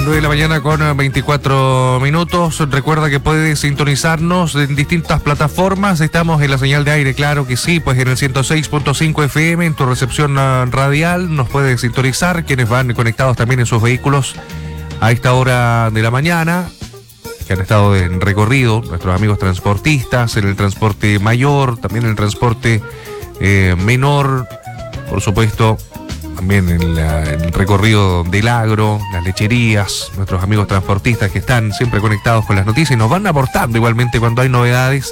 9 de la mañana con 24 minutos. Recuerda que puedes sintonizarnos en distintas plataformas. Estamos en la señal de aire, claro que sí, pues en el 106.5 FM, en tu recepción radial. Nos puedes sintonizar quienes van conectados también en sus vehículos a esta hora de la mañana, que han estado en recorrido, nuestros amigos transportistas, en el transporte mayor, también en el transporte menor, por supuesto, también en el recorrido del agro, las lecherías, nuestros amigos transportistas que están siempre conectados con las noticias y nos van aportando igualmente cuando hay novedades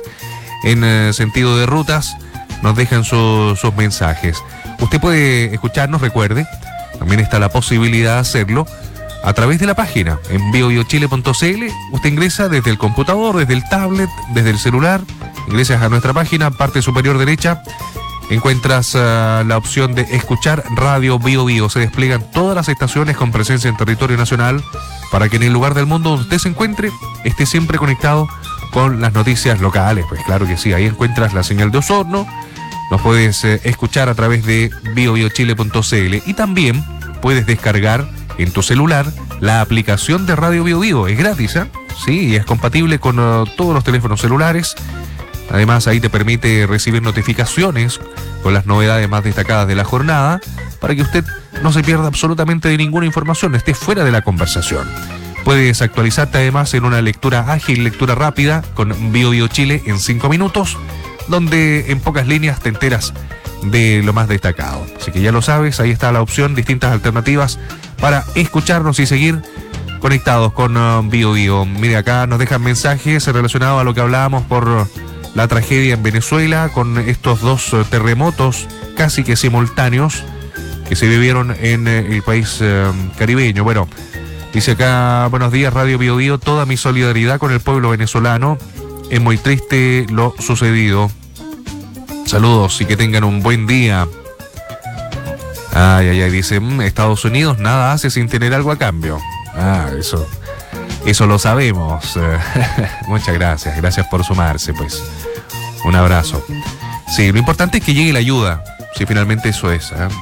en sentido de rutas, nos dejan sus mensajes. Usted puede escucharnos, recuerde, también está la posibilidad de hacerlo a través de la página en biobiochile.cl. Usted ingresa desde el computador, desde el tablet, desde el celular, ingresas a nuestra página, parte superior derecha, encuentras la opción de escuchar Radio Bio Bio. Se despliegan todas las estaciones con presencia en territorio nacional para que en el lugar del mundo donde usted se encuentre esté siempre conectado con las noticias locales. Pues claro que sí, ahí encuentras la señal de Osorno, nos puedes escuchar a través de biobiochile.cl y también puedes descargar en tu celular la aplicación de Radio Bio Bio. Es gratis, ¿eh? Sí, y es compatible con todos los teléfonos celulares. Además, ahí te permite recibir notificaciones con las novedades más destacadas de la jornada para que usted no se pierda absolutamente de ninguna información, esté fuera de la conversación. Puedes actualizarte además en una lectura ágil, lectura rápida con Bio Bio Chile en 5 minutos, donde en pocas líneas te enteras de lo más destacado. Así que ya lo sabes, ahí está la opción, distintas alternativas para escucharnos y seguir conectados con Bio Bio. Mire, acá nos dejan mensajes relacionados a lo que hablábamos por la tragedia en Venezuela, con estos dos terremotos casi que simultáneos que se vivieron en el país caribeño. Bueno, dice acá, buenos días Radio Bio Bio, toda mi solidaridad con el pueblo venezolano, es muy triste lo sucedido. Saludos y que tengan un buen día. Ay, ay, ay, dice, Estados Unidos nada hace sin tener algo a cambio. Eso lo sabemos. Muchas gracias, gracias por sumarse, pues. Un abrazo. Sí, lo importante es que llegue la ayuda, si finalmente eso es, ¿eh?